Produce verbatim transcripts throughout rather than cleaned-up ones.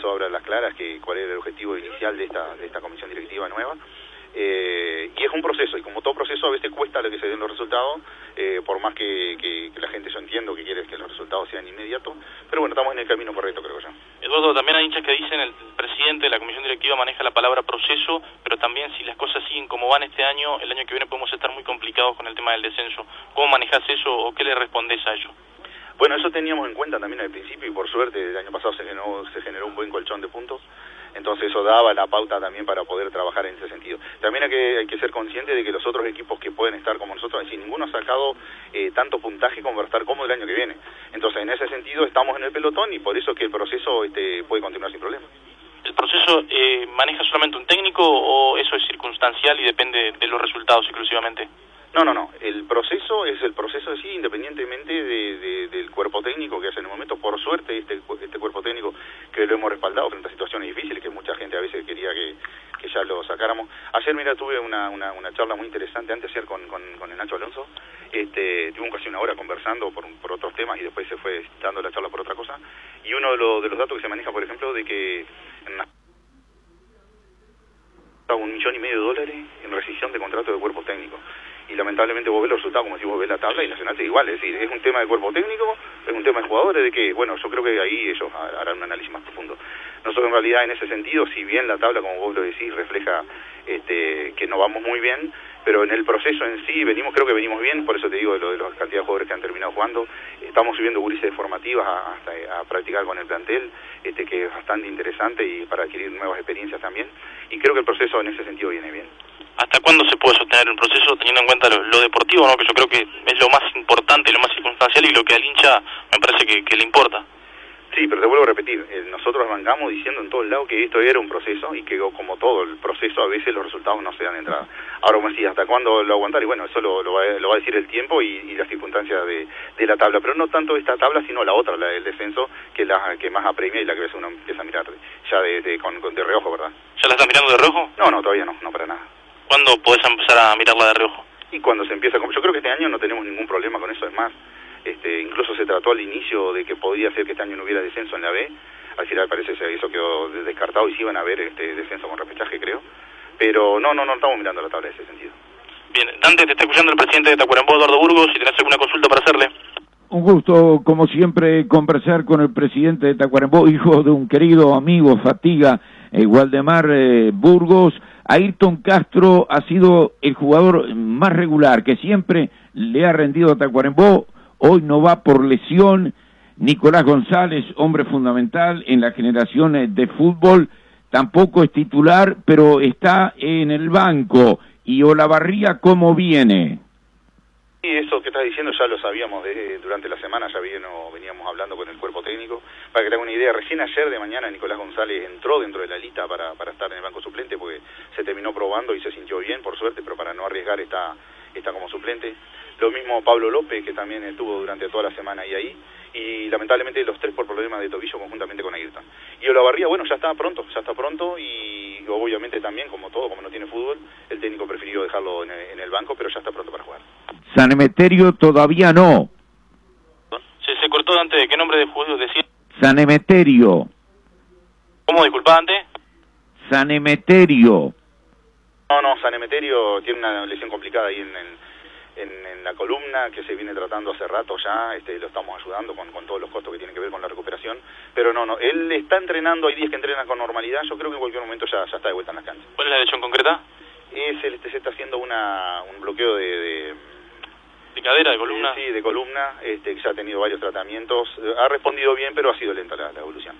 eso habla a las claras que cuál era el objetivo inicial de esta, de esta comisión directiva nueva. Eh, y es un proceso, y como todo proceso a veces cuesta lo que se den los resultados, eh, por más que, que, que la gente, yo entiendo que quiere que los resultados sean inmediatos, pero bueno, estamos en el camino correcto, creo yo. Eduardo, también hay hinchas que dicen el presidente de la comisión directiva maneja la palabra proceso, pero también si las cosas siguen como van este año, el año que viene podemos estar muy complicados con el tema del descenso. ¿Cómo manejás eso o qué le respondés a ello? Bueno, eso teníamos en cuenta también al principio y por suerte el año pasado se generó, se generó un buen colchón de puntos, entonces eso daba la pauta también para poder trabajar en ese sentido. También hay que, hay que ser consciente de que los otros equipos que pueden estar como nosotros, es decir, ninguno ha sacado eh, tanto puntaje como para estar cómodo el año que viene. Entonces en ese sentido estamos en el pelotón y por eso que el proceso este, puede continuar sin problema. ¿El proceso eh, maneja solamente un técnico o eso es circunstancial y depende de los resultados exclusivamente? No, no, no. El proceso es el proceso así, independientemente de, de, del cuerpo técnico que hace en el momento. Por suerte, este, este cuerpo técnico que lo hemos respaldado frente a situaciones difíciles que mucha gente a veces quería que, que ya lo sacáramos. Ayer, mira, tuve una, una, una charla muy interesante, antes ayer con, con, con el Nacho Alonso. Este, tuvimos casi una hora conversando por, por otros temas y después se fue dando la charla por otra cosa. Y uno de, lo, de los datos que se maneja, por ejemplo, de que en una un millón y medio de dólares en rescisión de contrato de cuerpo técnico. Y lamentablemente vos ves los resultados, como si vos ves la tabla, y Nacional te igual, es decir, es un tema de cuerpo técnico, es un tema de jugadores, de que, bueno, yo creo que ahí ellos harán un análisis más profundo. Nosotros en realidad en ese sentido, si bien la tabla, como vos lo decís, refleja este, que no vamos muy bien, pero en el proceso en sí venimos, creo que venimos bien, por eso te digo de lo de la cantidad de jugadores que han terminado jugando, estamos subiendo gurises formativas a, hasta a practicar con el plantel, este, que es bastante interesante y para adquirir nuevas experiencias también, y creo que el proceso en ese sentido viene bien. ¿Hasta cuándo se puede sostener un proceso teniendo en cuenta lo, lo deportivo, ¿no? Que yo creo que es lo más importante, lo más circunstancial y lo que al hincha me parece que, que le importa? Sí, pero te vuelvo a repetir, eh, nosotros arrancamos diciendo en todos lados que esto era un proceso y que como todo el proceso a veces los resultados no se dan de entrada. Ahora, como decía, ¿hasta cuándo lo aguantar? Y bueno, eso lo, lo, va, lo va a decir el tiempo y, y las circunstancias de, de la tabla, pero no tanto esta tabla, sino la otra, la del descenso, que es la que más apremia y la que a veces uno empieza a mirar ya de, de, con, con, de reojo, ¿verdad? ¿Ya la estás mirando de reojo? No, no, todavía no, no para nada. ¿Cuándo podés empezar a mirarla de reojo? Y cuando se empieza, yo creo que este año no tenemos ningún problema con eso, es más, este, incluso se trató al inicio de que podía ser que este año no hubiera descenso en la B, al final parece que eso quedó descartado y sí iban a haber este descenso con repechaje, creo, pero no, no, no estamos mirando la tabla en ese sentido. Bien, Dante, te está escuchando el presidente de Tacuarembó, Eduardo Burgos, si tenés alguna consulta para hacerle. Un gusto, como siempre, conversar con el presidente de Tacuarembó, hijo de un querido amigo, Fatiga, eh, Waldemar eh, Burgos. Ayrton Castro ha sido el jugador más regular, que siempre le ha rendido a Tacuarembó, hoy no va por lesión. Nicolás González, hombre fundamental en la generación de fútbol, tampoco es titular, pero está en el banco. ¿Y Olavarría cómo viene? Sí, eso que estás diciendo ya lo sabíamos de, durante la semana, ya vino, veníamos hablando con el cuerpo técnico. Para que te haga una idea, recién ayer de mañana Nicolás González entró dentro de la lista para, para estar en el banco suplente porque se terminó probando y se sintió bien, por suerte, pero para no arriesgar está, está como suplente. Lo mismo Pablo López, que también estuvo durante toda la semana ahí ahí, y lamentablemente los tres por problemas de tobillo conjuntamente con Ayrton. Y Olavarría, bueno, ya está pronto, ya está pronto y obviamente también, como todo, como no tiene fútbol, el técnico prefirió dejarlo en el, en el banco, pero ya está pronto para jugar. San Emeterio todavía no. Se, se cortó Dante, ¿qué nombre de jugador decía? San Emeterio. ¿Cómo, disculpa, Dante? San Emeterio. No, no, San Emeterio tiene una lesión complicada ahí en, en, en, en la columna que se viene tratando hace rato ya, este, lo estamos ayudando con, con todos los costos que tienen que ver con la recuperación, pero no, no, él está entrenando, hay días que entrenan con normalidad, yo creo que en cualquier momento ya, ya está de vuelta en las canchas. ¿Cuál es la lesión concreta? Es el, este, se está haciendo una, un bloqueo de... de ¿De cadera, de columna? Sí, de columna, este, ya ha tenido varios tratamientos, ha respondido bien, pero ha sido lenta la, la evolución.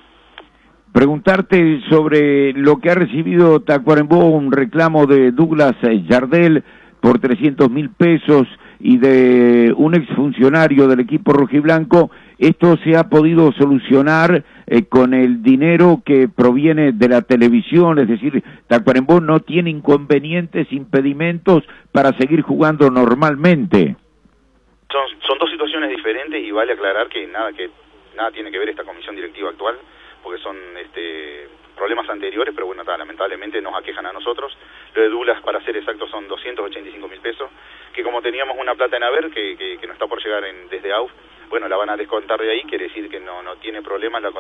Preguntarte sobre lo que ha recibido Tacuarembó, un reclamo de Douglas Yardel por trescientos mil pesos y de un exfuncionario del equipo rojiblanco. ¿Esto se ha podido solucionar eh, con el dinero que proviene de la televisión? Es decir, Tacuarembó no tiene inconvenientes, impedimentos para seguir jugando normalmente. Son, son dos situaciones diferentes y vale aclarar que nada que nada tiene que ver esta comisión directiva actual, porque son este problemas anteriores, pero bueno, ta, lamentablemente nos aquejan a nosotros. Lo de Douglas, para ser exacto, son doscientos ochenta y cinco mil pesos, que como teníamos una plata en haber, que, que, que no está por llegar en, desde A U F, bueno, la van a descontar de ahí, quiere decir que no, no tiene problemas la